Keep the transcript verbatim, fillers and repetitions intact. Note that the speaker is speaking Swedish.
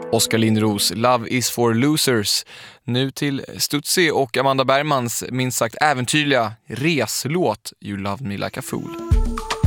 Oskar Lindros Love is for losers. Nu till Stutzi och Amanda Bergmans minst sagt äventyrliga reslåt You Love Me Like a Fool.